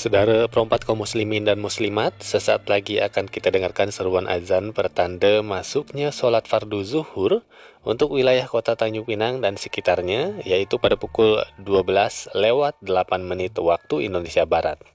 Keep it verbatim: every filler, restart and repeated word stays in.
Saudara perempat kaum muslimin dan muslimat, sesaat lagi akan kita dengarkan seruan azan pertanda masuknya sholat fardu zuhur untuk wilayah kota Tanjung Pinang dan sekitarnya, yaitu pada pukul dua belas lewat delapan menit waktu Indonesia Barat.